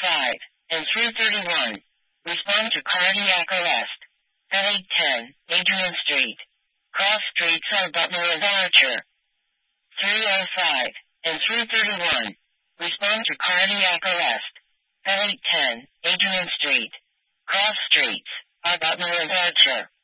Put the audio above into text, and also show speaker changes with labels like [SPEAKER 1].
[SPEAKER 1] and 331. Respond to cardiac arrest. At 810, Adrian Street. Cross streets are Butler and Archer. 305 and 331. Respond to cardiac arrest. At 810, Adrian Street. Cross streets are Butler and Archer.